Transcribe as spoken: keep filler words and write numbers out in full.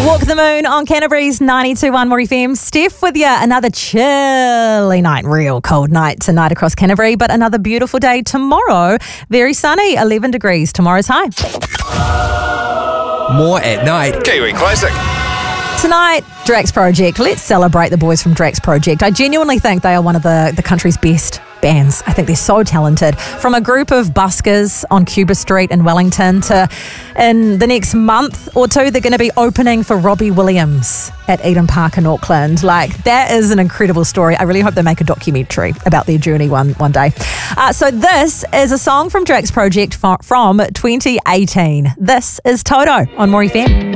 Walk the Moon on Canterbury's ninety-two point one More F M. Steph with you. Another chilly night, real cold night tonight across Canterbury, but another beautiful day tomorrow. Very sunny, eleven degrees. Tomorrow's high. More at night. Kiwi Classic. Tonight, Drax Project. Let's celebrate the boys from Drax Project. I genuinely think they are one of the, the country's best bands. I think they're so talented. From a group of buskers on Cuba Street in Wellington to in the next month or two, they're going to be opening for Robbie Williams at Eden Park in Auckland. Like, that is an incredible story. I really hope they make a documentary about their journey one, one day. Uh, so this is a song from Drax Project from twenty eighteen. This is Toto on More F M.